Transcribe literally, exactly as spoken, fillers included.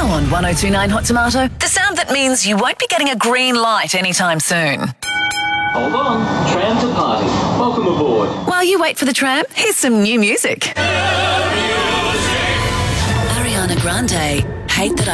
on one oh two point nine Hot Tomato, the sound that means you won't be getting a green light anytime soon. Hold on, tram to party. Welcome aboard. While you wait for the tram, here's some new music. Ariana Grande, Hate That I